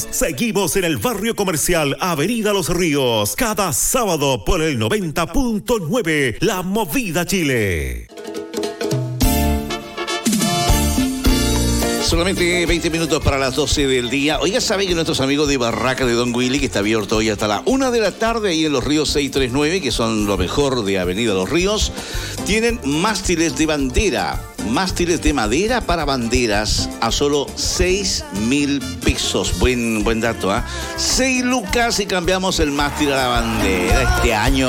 Seguimos en el barrio comercial Avenida Los Ríos, cada sábado por el 90.9, La Movida Chile. Solamente 20 minutos para las 12 del día. Oiga, ¿sabe que nuestros amigos de Barraca de Don Willy, que está abierto hoy hasta la 1 de la tarde ahí en Los Ríos 639, que son lo mejor de Avenida Los Ríos, tienen mástiles de bandera, mástiles de madera para banderas a solo 6.000 pesos. Buen dato, ¿ah? 6 lucas y cambiamos el mástil a la bandera este año.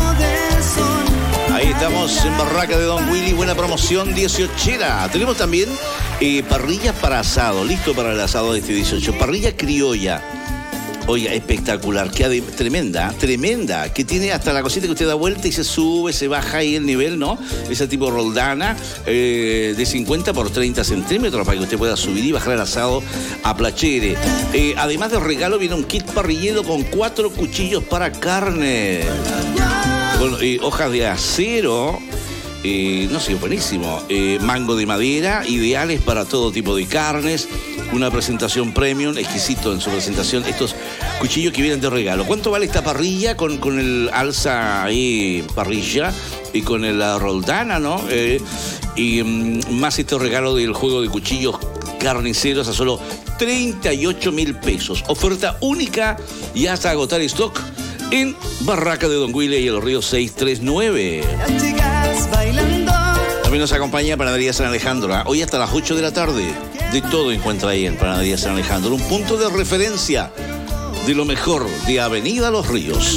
Ahí estamos en Barraca de Don Willy, buena promoción 18era. Tenemos también parrillas para asado, listo para el asado de este 18. Parrilla criolla. Oiga, espectacular, tremenda, que tiene hasta la cosita que usted da vuelta y se sube, se baja ahí el nivel, ¿no? Ese tipo roldana de 50 por 30 centímetros para que usted pueda subir y bajar el asado a plachere. Además de regalo viene un kit parrillero con 4 cuchillos para carne. Con hojas de acero, no sé, buenísimo. Mango de madera, ideales para todo tipo de carnes. Una presentación premium, exquisito en su presentación. Estos cuchillos que vienen de regalo. ¿Cuánto vale esta parrilla con el alza ahí, parrilla, y con la roldana, ¿no? Y más este regalo del juego de cuchillos carniceros a solo 38.000 pesos. Oferta única y hasta agotar stock en Barraca de Don Willy y en Los Ríos 639. También nos acompaña Panadería San Alejandro. Hoy hasta las 8 de la tarde. De todo encuentra ahí en Panadería San Alejandro. Un punto de referencia de lo mejor de Avenida Los Ríos.